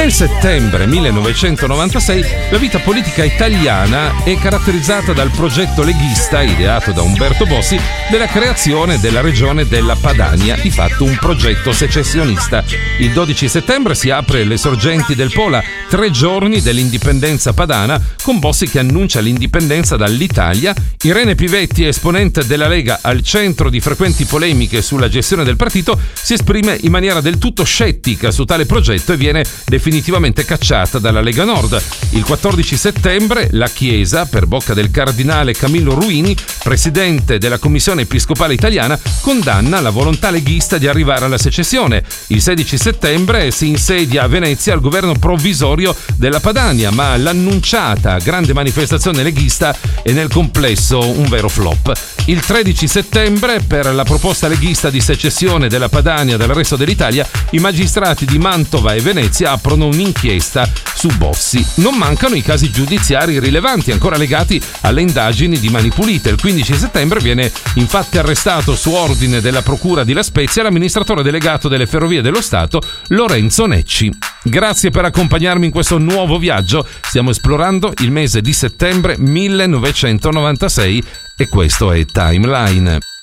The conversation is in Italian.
Nel settembre 1996 la vita politica italiana è caratterizzata dal progetto leghista ideato da Umberto Bossi della creazione della regione della Padania, di fatto un progetto secessionista. Il 12 settembre si apre le sorgenti del Pola, 3 giorni dell'indipendenza padana, con Bossi che annuncia l'indipendenza dall'Italia. Irene Pivetti, esponente della Lega al centro di frequenti polemiche sulla gestione del partito, si esprime in maniera del tutto scettica su tale progetto e viene definitivamente cacciata dalla Lega Nord. Il 14 settembre la Chiesa, per bocca del cardinale Camillo Ruini, presidente della Commissione Episcopale Italiana, condanna la volontà leghista di arrivare alla secessione. Il 16 settembre si insedia a Venezia il governo provvisorio della Padania, ma l'annunciata grande manifestazione leghista è nel complesso un vero flop. Il 13 settembre, per la proposta leghista di secessione della Padania dal resto dell'Italia, i magistrati di Mantova e Venezia aprono un'inchiesta su Bossi. Non mancano i casi giudiziari rilevanti ancora legati alle indagini di Mani Pulite. Il 15 settembre viene infatti arrestato su ordine della Procura di La Spezia l'amministratore delegato delle Ferrovie dello Stato Lorenzo Necci. Grazie per accompagnarmi in questo nuovo viaggio. Stiamo esplorando il mese di settembre 1996 e questo è Timeline.